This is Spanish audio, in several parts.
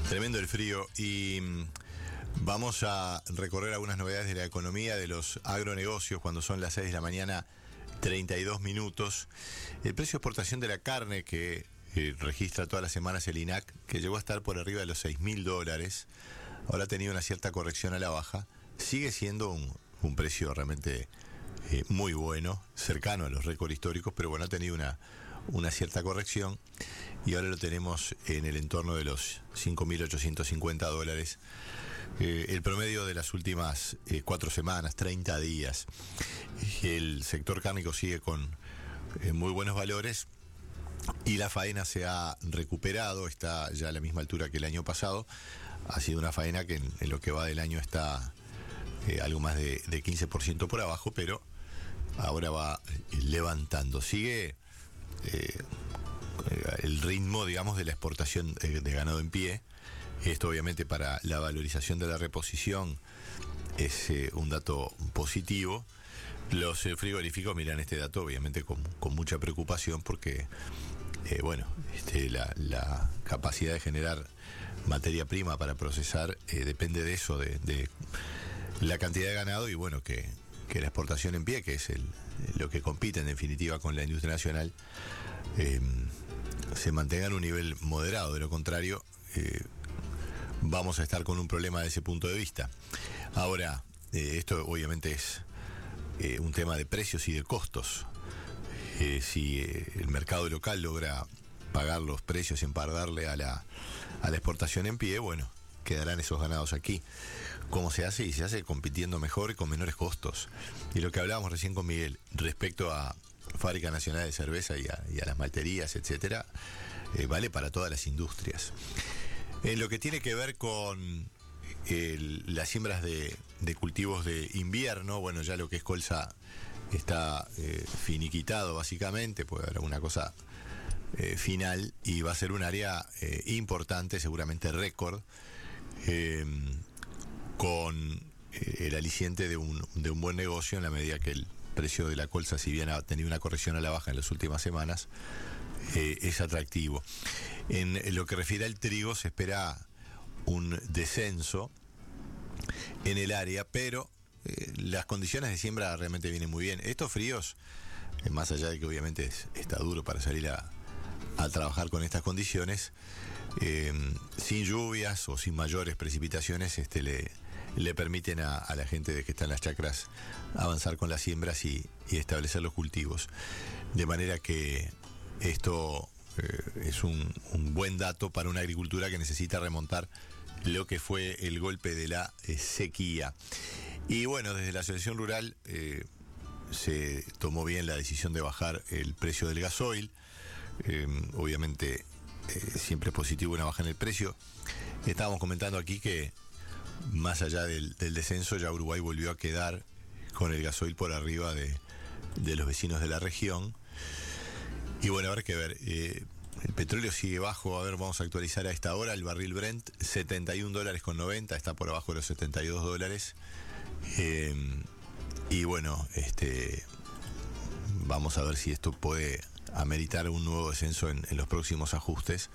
Tremendo el frío y vamos a recorrer algunas novedades de la economía de los agronegocios cuando son las 6 de la mañana, 32 minutos. El precio de exportación de la carne que registra todas las semanas el INAC, que llegó a estar por arriba de los $6.000, ahora ha tenido una cierta corrección a la baja. Sigue siendo un precio realmente muy bueno, cercano a los récords históricos, pero bueno, ha tenido una cierta corrección y ahora lo tenemos en el entorno de los $5.850. El promedio de las últimas 4 semanas, 30 días. El sector cárnico sigue con muy buenos valores y la faena se ha recuperado, está ya a la misma altura que el año pasado. Ha sido una faena que en lo que va del año está algo más de 15% por abajo, pero ahora va levantando. Sigue el ritmo, digamos, de la exportación de ganado en pie. Esto obviamente para la valorización de la reposición es un dato positivo. Los frigoríficos miran este dato obviamente con mucha preocupación porque la capacidad de generar materia prima para procesar depende de eso, de la cantidad de ganado y bueno, que la exportación en pie, que es lo que compite en definitiva con la industria nacional, se mantenga en un nivel moderado. De lo contrario, vamos a estar con un problema de ese punto de vista. Ahora, esto obviamente es un tema de precios y de costos. Si el mercado local logra pagar los precios sin pagarle a la exportación en pie, bueno, quedarán esos ganados aquí. ¿Cómo se hace? Y se hace compitiendo mejor y con menores costos. Y lo que hablábamos recién con Miguel, respecto a Fábrica Nacional de Cerveza y a las malterías, etcétera, vale para todas las industrias. En lo que tiene que ver con las siembras de cultivos de invierno, bueno, ya lo que es colza está finiquitado básicamente, puede haber alguna cosa final y va a ser un área importante, seguramente récord, con el aliciente de un buen negocio en la medida que el precio de la colza, si bien ha tenido una corrección a la baja en las últimas semanas, es atractivo. En lo que refiere al trigo se espera un descenso en el área, pero las condiciones de siembra realmente vienen muy bien. Estos fríos, más allá de que obviamente está duro para salir a trabajar con estas condiciones, sin lluvias o sin mayores precipitaciones, le permiten a la gente que está en las chacras avanzar con las siembras y establecer los cultivos. De manera que esto es un buen dato para una agricultura que necesita remontar lo que fue el golpe de la sequía. Y bueno, desde la Asociación Rural se tomó bien la decisión de bajar el precio del gasoil. Obviamente siempre es positivo una baja en el precio. Estábamos comentando aquí que más allá del descenso, ya Uruguay volvió a quedar con el gasoil por arriba de los vecinos de la región. Y bueno, habrá que ver. El petróleo sigue bajo. A ver, vamos a actualizar a esta hora. El barril Brent, $71.90, está por abajo de los $72. Y bueno, vamos a ver si esto puede ameritar un nuevo descenso en los próximos ajustes.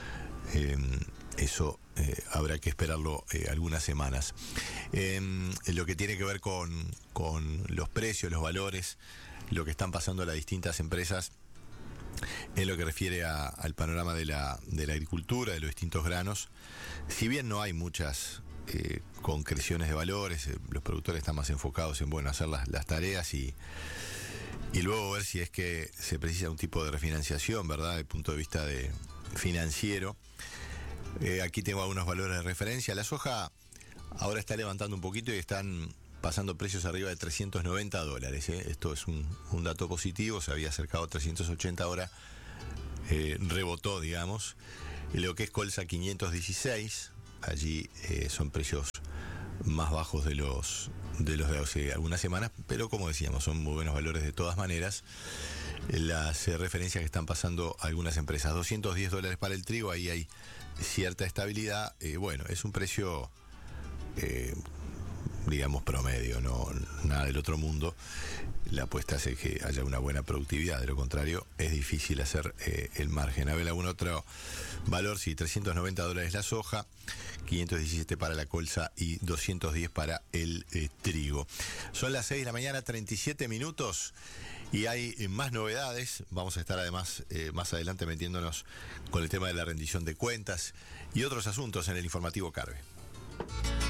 Eso habrá que esperarlo algunas semanas. Lo que tiene que ver con los precios, los valores, lo que están pasando a las distintas empresas en lo que refiere al panorama de la agricultura, de los distintos granos. Si bien no hay muchas concreciones de valores, los productores están más enfocados en hacer las tareas y luego ver si es que se precisa un tipo de refinanciación, ¿verdad?, desde el punto de vista financiero. Aquí tengo algunos valores de referencia. La soja ahora está levantando un poquito y están pasando precios arriba de $390. Esto es un dato positivo. Se había acercado a 380, ahora rebotó, digamos. Lo que es colza, 516. Allí son precios más bajos de los de hace algunas semanas, pero como decíamos, son muy buenos valores de todas maneras. Las referencias que están pasando algunas empresas, $210 para el trigo, ahí hay cierta estabilidad. Es un precio digamos, promedio, no nada del otro mundo. La apuesta es que haya una buena productividad, de lo contrario es difícil hacer el margen. A ver, algún otro valor, sí, $390 la soja, 517 para la colza y 210 para el trigo. Son las 6 de la mañana, 37 minutos, y hay más novedades. Vamos a estar además más adelante metiéndonos con el tema de la rendición de cuentas y otros asuntos en el informativo Carve.